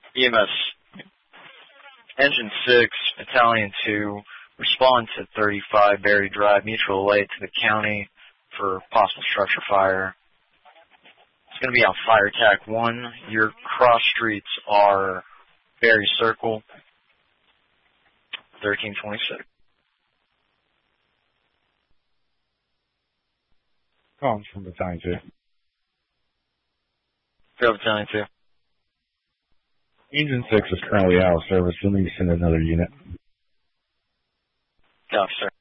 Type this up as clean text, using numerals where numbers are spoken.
EMS. Engine 6, Battalion 2, respond to 35 Berry Drive, mutual aid to the county for possible structure fire. It's going to be on Fire Attack 1. Your cross streets are Berry Circle, 1326. Calls from Battalion 2. Go Battalion 2. Engine 6 is currently out of service. You'll need to send another unit. Copy, sir.